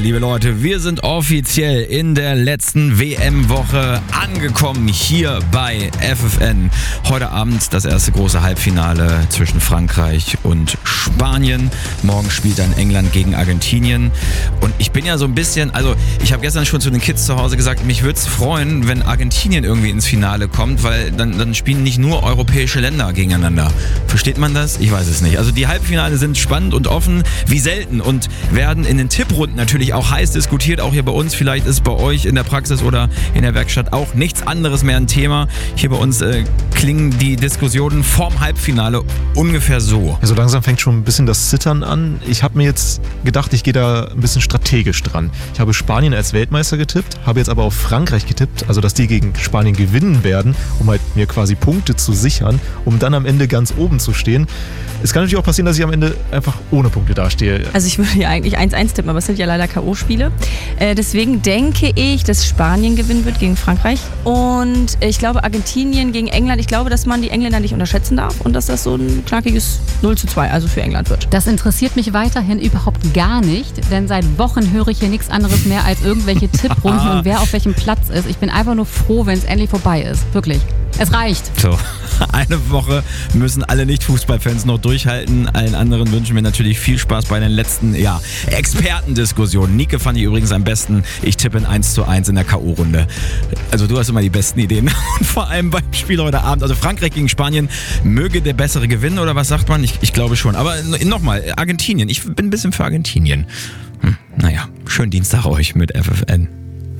liebe Leute, wir sind offiziell in der letzten WM-Woche angekommen hier bei FFN. Heute Abend das erste große Halbfinale zwischen Frankreich und Spanien. Morgen spielt dann England gegen Argentinien. Und ich bin ja so ein bisschen, ich habe gestern schon zu den Kids zu Hause gesagt, mich würde es freuen, wenn Argentinien irgendwie ins Finale kommt, weil dann spielen nicht nur europäische Länder gegeneinander. Versteht man das? Ich weiß es nicht. Also die Halbfinale sind spannend und offen wie selten und werden in den Tipprunden natürlich auch heiß diskutiert, auch hier bei uns. Vielleicht ist bei euch in der Praxis oder in der Werkstatt auch nichts anderes mehr ein Thema. Hier bei uns klingen die Diskussionen vorm Halbfinale ungefähr so. Ja, so langsam fängt schon ein bisschen das Zittern an. Ich habe mir jetzt gedacht, ich gehe da ein bisschen strategisch dran. Ich habe Spanien als Weltmeister getippt, habe jetzt aber auf Frankreich getippt, also dass die gegen Spanien gewinnen werden, um halt mir quasi Punkte zu sichern, um dann am Ende ganz oben zu stehen. Es kann natürlich auch passieren, dass ich am Ende einfach ohne Punkte dastehe. Also ich würde ja eigentlich 1-1 tippen, aber es sind ja leider K.O.-Spiele. Deswegen denke ich, dass Spanien gewinnen wird gegen Frankreich. Und ich glaube Argentinien gegen England. Ich glaube, dass man die Engländer nicht unterschätzen darf und dass das so ein knackiges 0-2, also für England wird. Das interessiert mich weiterhin überhaupt gar nicht, denn seit Wochen höre ich hier nichts anderes mehr als irgendwelche Tipprunden und wer auf welchem Platz ist. Ich bin einfach nur froh, wenn es endlich vorbei ist. Wirklich. Es reicht. So, eine Woche müssen alle Nicht-Fußballfans noch durchhalten. Allen anderen wünschen wir natürlich viel Spaß bei den letzten Expertendiskussionen. Nike fand ich übrigens am besten. Ich tippe in 1-1 in der K.O.-Runde. Also du hast immer die besten Ideen. Und vor allem beim Spiel heute Abend. Also Frankreich gegen Spanien. Möge der Bessere gewinnen oder was sagt man? Ich glaube schon. Aber nochmal, Argentinien. Ich bin ein bisschen für Argentinien. Naja, schönen Dienstag euch mit FFN.